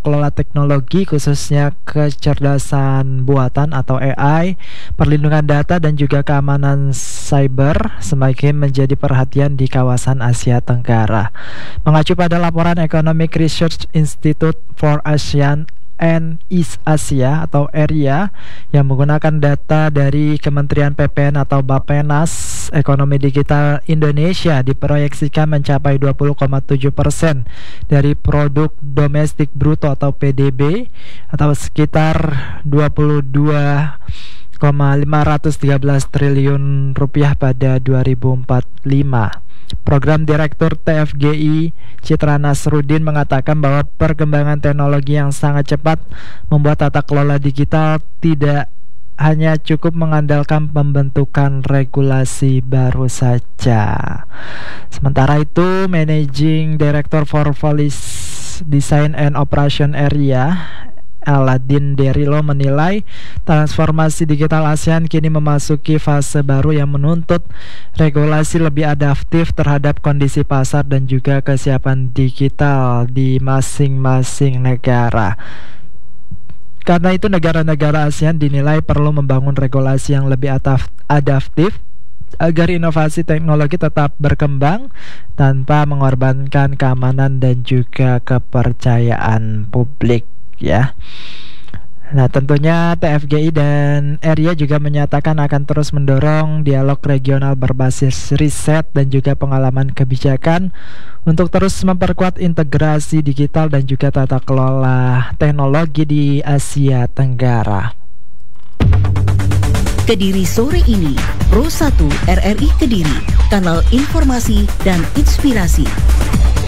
kelola teknologi khususnya kecerdasan buatan atau AI, perlindungan data dan juga keamanan cyber semakin menjadi perhatian di kawasan Asia Tenggara. Mengacu pada laporan Economic Research Institute for ASEAN and East Asia atau ERIA yang menggunakan data dari Kementerian PPN atau Bappenas, ekonomi digital Indonesia diproyeksikan mencapai 20,7% dari produk domestik bruto atau PDB atau sekitar 22,513 triliun rupiah pada 2045. Program Direktur TFGI Citra Nasruddin mengatakan bahwa perkembangan teknologi yang sangat cepat membuat tata kelola digital tidak hanya cukup mengandalkan pembentukan regulasi baru saja. Sementara itu, Managing Director for Policy Design and Operation Area Aladin Derilo menilai transformasi digital ASEAN kini memasuki fase baru yang menuntut regulasi lebih adaptif terhadap kondisi pasar dan juga kesiapan digital di masing-masing negara. Karena itu negara-negara ASEAN dinilai perlu membangun regulasi yang lebih adaptif agar inovasi teknologi tetap berkembang tanpa mengorbankan keamanan dan juga kepercayaan publik. Ya. Nah, tentunya TFGI dan ERIA juga menyatakan akan terus mendorong dialog regional berbasis riset dan juga pengalaman kebijakan untuk terus memperkuat integrasi digital dan juga tata kelola teknologi di Asia Tenggara. Kediri sore ini, Pro 1 RRI Kediri, kanal informasi dan inspirasi.